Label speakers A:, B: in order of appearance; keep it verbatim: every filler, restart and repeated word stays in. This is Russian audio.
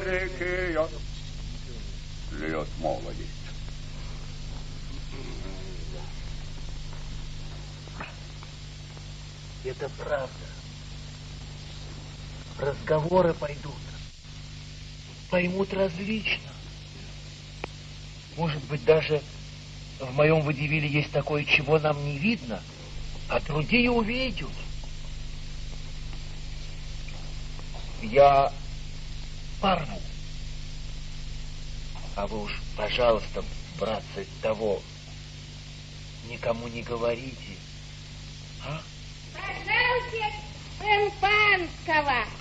A: великий льет молодец.
B: Это правда. Разговоры пойдут. Поймут различно. Может быть, даже в моем водевиле есть такое, чего нам не видно, а другие увидят. Я порву. А вы уж, пожалуйста, братцы, того никому не говорите. А?
C: Пожалуйте, шампанского.